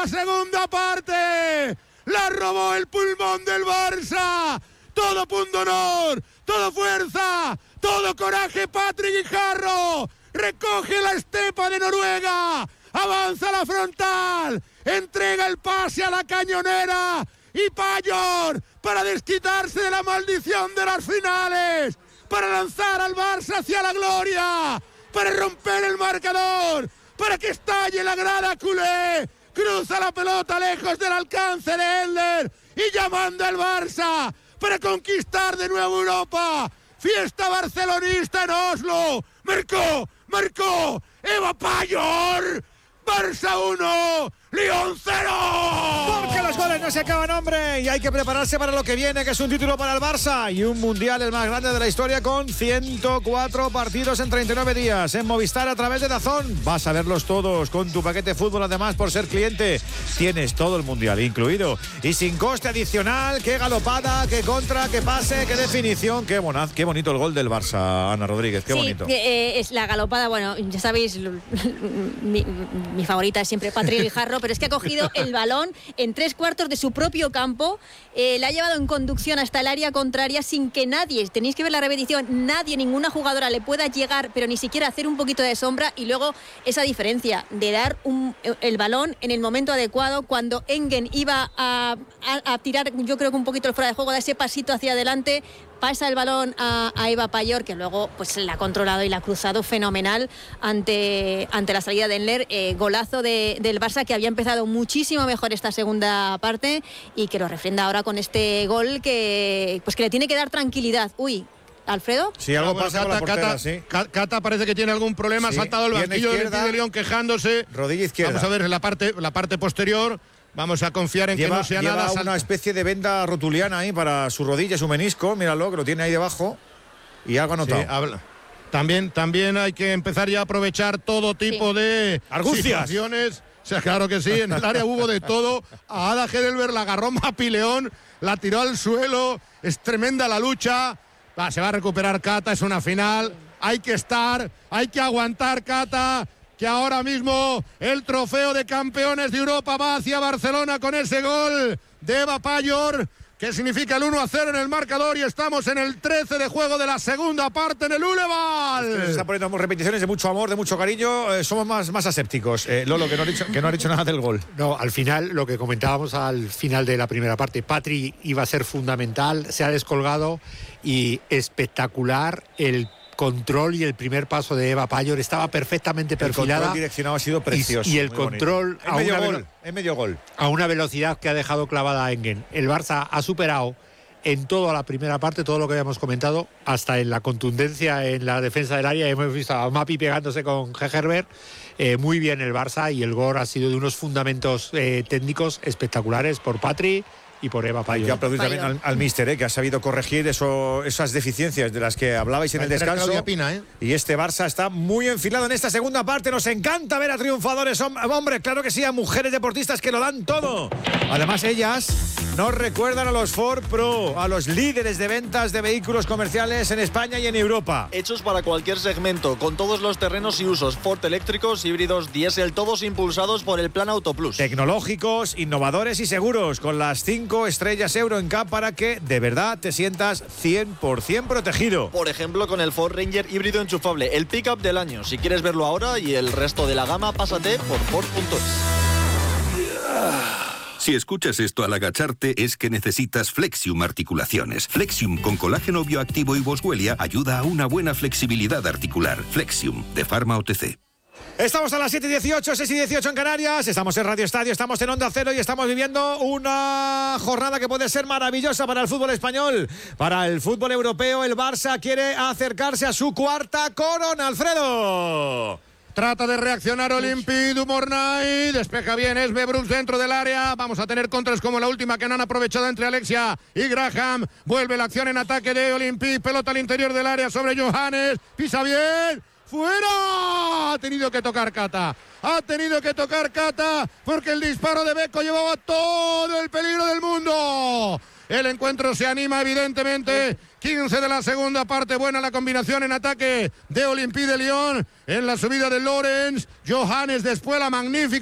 la segunda parte. La robó el pulmón del Barça. Todo punto honor, todo fuerza, todo coraje. Patrick Guijarro recoge la estepa de Noruega. Avanza la frontal. Entrega el pase a la cañonera. Y Payol para desquitarse de la maldición de las finales. Para lanzar al Barça hacia la gloria. Para romper el marcador. Para que estalle la grada culé. Cruza la pelota lejos del alcance de Elder. Y ya manda el Barça para conquistar de nuevo Europa. Fiesta barcelonista en Oslo. Marcó Eva Payol. Barça 1, Lyon 0. Porque los goles no se acaban, hombre, y hay que prepararse para lo que viene, que es un título para el Barça y un mundial el más grande de la historia, con 104 partidos en 39 días en Movistar a través de DAZN. Vas a verlos todos con tu paquete fútbol. Además, por ser cliente, tienes todo el mundial incluido y sin coste adicional. Qué galopada, qué contra, qué pase, qué definición. Qué bonito el gol del Barça, Ana Rodríguez, qué bonito. Es la galopada. Bueno, ya sabéis, mi favorita es siempre Patrick Guijarro, pero es que ha cogido el balón en 3/4 de su propio campo, la ha llevado en conducción hasta el área contraria sin que nadie, tenéis que ver la repetición, ninguna jugadora le pueda llegar, pero ni siquiera hacer un poquito de sombra. Y luego esa diferencia de dar el balón en el momento adecuado, cuando Engen iba a tirar, yo creo que un poquito el fuera de juego, da ese pasito hacia adelante, pasa el balón a Eva Payol, que luego pues la ha controlado y la ha cruzado fenomenal ante la salida de Enler. Golazo del Barça, que había empezado muchísimo mejor esta segunda parte y que lo refrenda ahora con este gol que le tiene que dar tranquilidad. ¿Alfredo? Sí, algo pasa con la portera, sí. Cata parece que tiene algún problema, sí, ha saltado el banquillo del Olympique de Lyon quejándose. Rodilla izquierda. Vamos a ver la parte posterior. Vamos a confiar en que no sea nada. Lleva una especie de venda rotuliana ahí para su rodilla, su menisco. Míralo, que lo tiene ahí debajo. Y algo anotado. Sí, también hay que empezar ya a aprovechar todo tipo de situaciones. O sea, claro que sí, en el área hubo de todo. A Ada Heidelberg la agarró Mapileón, la tiró al suelo. Es tremenda la lucha. Se va a recuperar Cata, es una final. Hay que aguantar, Cata, que ahora mismo el trofeo de campeones de Europa va hacia Barcelona con ese gol de Eva Payol, que significa el 1-0 en el marcador, y estamos en el 13 de juego de la segunda parte en el Uleval. Se está poniendo repeticiones de mucho amor, de mucho cariño. Somos más asépticos. Lolo, que no ha dicho nada del gol. No, al final, lo que comentábamos al final de la primera parte, Patri iba a ser fundamental, se ha descolgado, y espectacular el control y el primer paso de Eva Payol. Estaba perfectamente perfilada. El control direccionado ha sido precioso. Y el control en medio gol. A una velocidad que ha dejado clavada a Engen. El Barça ha superado en toda la primera parte todo lo que habíamos comentado, hasta en la contundencia en la defensa del área. Hemos visto a Mapi pegándose con Hegerberg. Muy bien el Barça, y el gol ha sido de unos fundamentos técnicos espectaculares por Patri y por Eva Payol. Yo aplaudo también al míster, que ha sabido corregir esas deficiencias de las que hablabais en el descanso. Y este Barça está muy enfilado en esta segunda parte. Nos encanta ver a triunfadores, hombre, claro que sí, a mujeres deportistas que lo dan todo. Además, ellas nos recuerdan a los Ford Pro, a los líderes de ventas de vehículos comerciales en España y en Europa. Hechos para cualquier segmento, con todos los terrenos y usos. Ford eléctricos, híbridos, diésel, todos impulsados por el Plan Auto Plus. Tecnológicos, innovadores y seguros, con las 5 estrellas Euro NCAP para que de verdad te sientas 100% protegido. Por ejemplo, con el Ford Ranger híbrido enchufable, el pick-up del año. Si quieres verlo ahora y el resto de la gama, pásate por Ford.es. Si escuchas esto al agacharte, es que necesitas Flexium Articulaciones. Flexium con colágeno bioactivo y boswellia ayuda a una buena flexibilidad articular. Flexium, de Pharma OTC. Estamos a las 7:18, 6:18 en Canarias. Estamos en Radio Estadio, estamos en Onda Cero y estamos viviendo una jornada que puede ser maravillosa para el fútbol español, para el fútbol europeo. El Barça quiere acercarse a su cuarta corona, Alfredo. Trata de reaccionar Olympique du Mornay. Despeja bien Esbe Brooks dentro del área. Vamos a tener contras como la última que no han aprovechado entre Alexia y Graham. Vuelve la acción en ataque de Olympique. Pelota al interior del área sobre Johannes. Pisa bien. ¡Fuera! Ha tenido que tocar Cata porque el disparo de Beko llevaba todo el peligro del mundo. El encuentro se anima evidentemente. 15 de la segunda parte. Buena la combinación en ataque de Olympique de Lyon. En la subida de Lorenz. Johannes después la magnífica